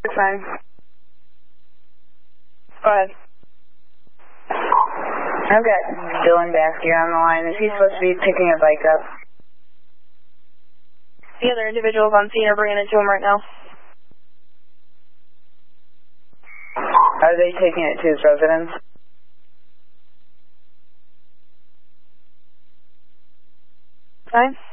Fine. Go ahead. I've got Dylan Baskier on the line. Is he supposed to be picking a bike up? The other individuals on scene are bringing it to him right now. Are they taking it to his residence? Fine.